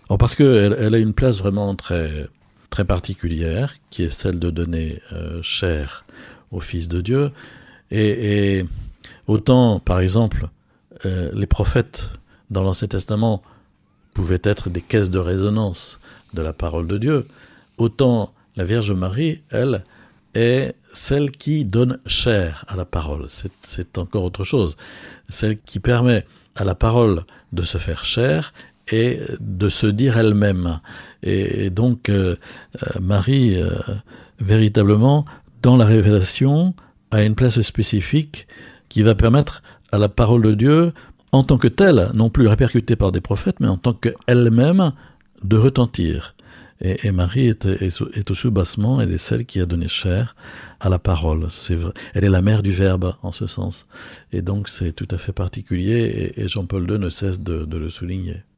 Oh, parce qu'elle a une place vraiment très, très particulière, qui est celle de donner chair au Fils de Dieu. Et autant, par exemple, les prophètes dans l'Ancien Testament pouvaient être des caisses de résonance de la parole de Dieu, autant la Vierge Marie, elle, est celle qui donne chair à la parole. C'est encore autre chose. Celle qui permet à la parole de se faire chair et de se dire elle-même. Et donc, Marie, véritablement, dans la révélation, a une place spécifique qui va permettre à la parole de Dieu, en tant que telle, non plus répercutée par des prophètes, mais en tant qu'elle-même, de retentir. Et Marie est au soubassement, elle est celle qui a donné chair à la parole. C'est vrai. Elle est la mère du Verbe, en ce sens. Et donc c'est tout à fait particulier, et Jean-Paul II ne cesse de le souligner.